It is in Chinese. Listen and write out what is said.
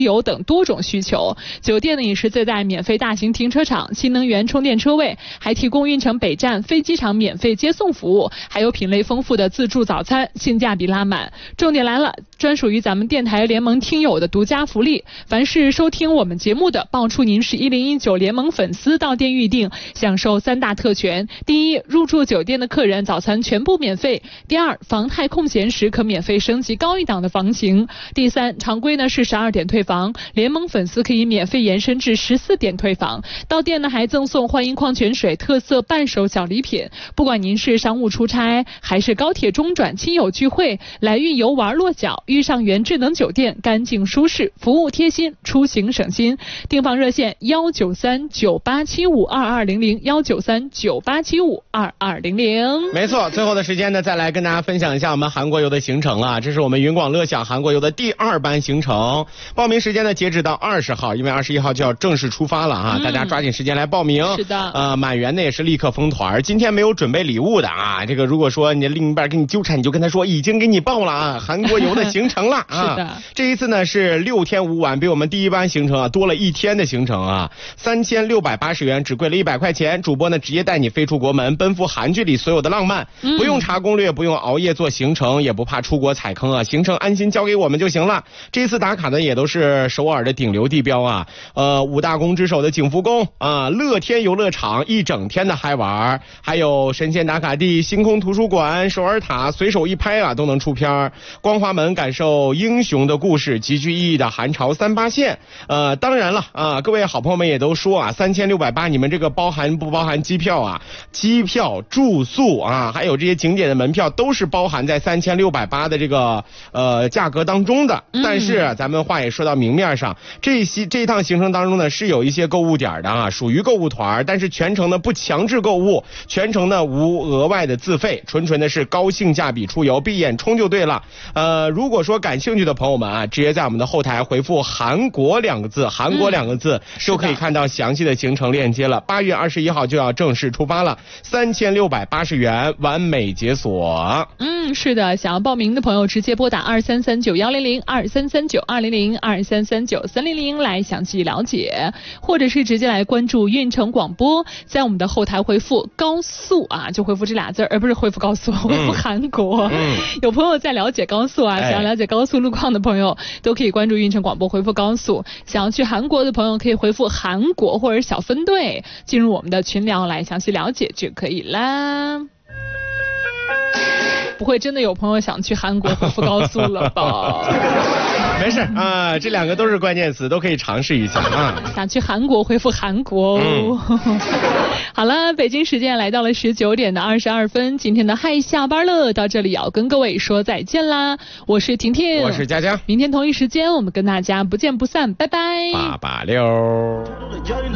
油等多种需求。酒店呢也是自带免费大型停车场、新能源充电车位，还提供运城北站飞机场免费接送服务，还有品类丰富的自助早餐，性价比拉满。重点来了，专属于咱们电台联盟听友的独家福利，凡是收听我们节目的，报出您是1019联盟粉丝，到店预订，享受3大特权：第一，入住酒店的客人早餐全部免费；第二，房太空闲时可免费升级高一档的房型；第三，常规呢是12点退房，联盟粉丝可以免费延伸至14点退房。到店呢还赠送欢迎矿泉水特色伴手小礼品。不管您是商务出差，还是高铁中转亲友聚会，来寓游玩落脚，遇上源智能酒店，干净舒适，服务贴心，出行省心。订房热线19398752200 19398752200。 没错，最后的时间呢，再来跟大家分享一下我们韩国游的行程了。这是我们云广乐享韩国游的第2班行程，报名时间呢截止到20号，因为21号就要正式出发了啊，大家抓紧时间来报名。 是的， 满员呢也是立刻封团。今天没有准备礼物的啊，这个如果说你的另一半跟你纠缠，你就跟他说已经给你报了啊，韩国游的行程了啊。 是的， 这一次呢是6天5晚，比我们第1班行程啊多了1天的行程啊，3680元，只贵了100块钱。主播呢直接带你飞出国门，奔赴韩剧里所有的浪漫，不用查攻略，不用熬夜做行程，也不怕出国踩坑啊，行程安心交给我们就行了。这次打卡呢也都是首尔的顶流地标啊，5大宫之首的景福宫啊，乐天游乐场1整天的嗨玩，还有神仙打卡地、星空图书馆、首尔塔，随手一拍啊都能出片。光华门感受英雄的故事，极具意义的韩朝38线。当然了啊，各位好朋友们也都说啊，3680你们这个包含不包含机票啊？机票、住宿啊，还有这些景点的门票都是包含在3680的这个价格当中的。但是咱们话也说到明面上，这一趟行程当中呢是有一些购物点的啊，属于购物团，但是全程呢不强制购物，全程呢无额外的自费，纯的是高性价比出游，闭眼冲就对了。如果说感兴趣的朋友们啊，直接在我们的后台回复韩国2个字，韩国2个字就可以看到详细的行程链接了。8月21号就要正式出发了，3680元完美解锁。 是的，想要报名的朋友直接拨打2339100 2339200 2339300来详细了解，或者是直接来关注运城广播，在我们的后台回复高速啊，就回复这俩字，而不是回复高速，回复韩国。有朋友在了解高速啊，想要了解高速路况的朋友都可以关注运城广播，回复高速。想要去韩国的朋友可以回复韩国或者小分队，进入我们的群聊来详细了解就可以啦。不会真的有朋友想去韩国回复高速了吧？ 没事啊，这2个都是关键词，都可以尝试一下啊。 想去韩国回复韩国好了，北京时间来到了19点22分，今天的嗨下班了到这里要跟各位说再见啦。我是婷婷， 我是佳佳， 明天同一时间我们跟大家不见不散，拜拜。 886